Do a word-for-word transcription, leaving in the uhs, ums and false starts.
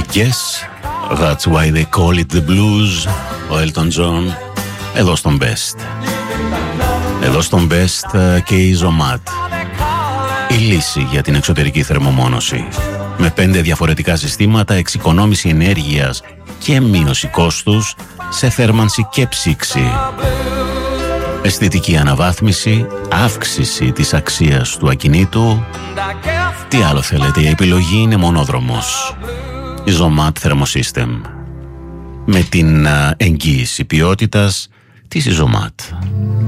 Guess that's why they call it the blues. Ο Elton John εδώ στον Best. Εδώ στον Best και η Zomat, η λύση για την εξωτερική θερμομόνωση. Με πέντε διαφορετικά συστήματα, εξοικονόμηση ενέργειας και μείωση κόστους σε θέρμανση και ψήξη. Αισθητική αναβάθμιση, αύξηση της αξίας του ακινήτου. Τι άλλο θέλετε, η επιλογή είναι μονόδρομος. Η Zomat Thermosystem, με την εγγύηση ποιότητας της Zomat.